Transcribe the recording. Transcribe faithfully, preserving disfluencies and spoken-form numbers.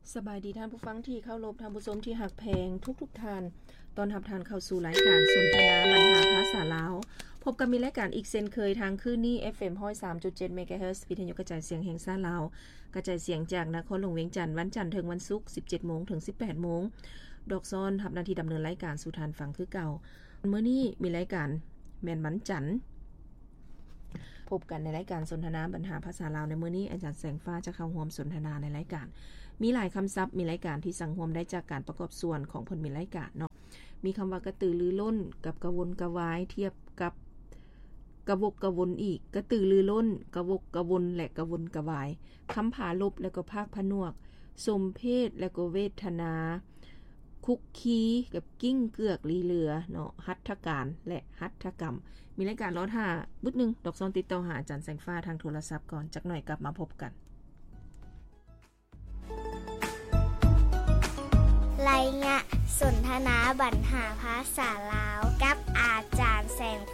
สบายดีท่านผู้ฟังที่เคารพท่านผู้ชมที่หักแพงทุกๆท่านตอนรับท่านเข้าสู่รายการสนทนาบรรหาภาษาลาวพบกับมีรายการอีกเช่นเคยทางคลื่นนี้ เอฟ เอ็ม หนึ่งศูนย์สามจุดเจ็ด เมกะเฮิรตซ์ วิทยุกระจายเสียงแห่งชาติลาวกระจายเสียงจากนครหลวงเวียงจันทน์วันจันทร์ถึงวันศุกร์ สิบเจ็ดโมง ถึง สิบแปดโมงดอกซ้อนรับหน้าที่ดำเนินรายการสู่ทานฟังคือเก่ามื้อนี้มีรายการแม่นวันจันทร์พบกันในรายการสนทนาบรรหาภาษาลาวในมื้อนี้อาจารย์แสงฟ้าจะเข้าร่วมสนทนาในรายการมีหลายคำศัพท์มีรายการที่สังรวมได้จากการประกอบส่วนของผลมีรายการเนาะมีคำว่ากระตือรือร้นกับกระวนกระวายเทียบกับกระวกกระวนอีกกระตือรือร้นกระวกกระวนและกระวนกระวายคำผาลบและก็ภาคผนวกสมเพศและก็เวทนาคุกคีกับกิ้งเกือกลีเหลือเนาะหัตถการและหัตถกรรมมีรายการรอท่าบึดนึงดอกซอนติดต่อหาอาจารย์แสงฟ้าทางโทรศัพท์ก่อนจักหน่อยกลับมาพบกันรายงานสนทนาบรรหาภาษาลาวกับอาจารย์แสง